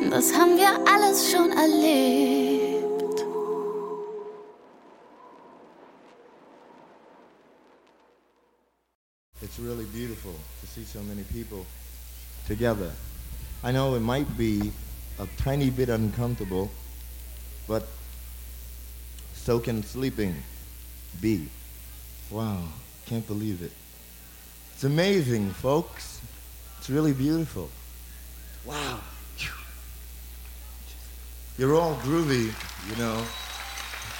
das haben wir alles schon erlebt. It's really beautiful to see so many people together. I know it might be a tiny bit uncomfortable, but so can sleeping be. Wow, can't believe it. It's amazing, folks. It's really beautiful. Wow. You're all groovy, you know.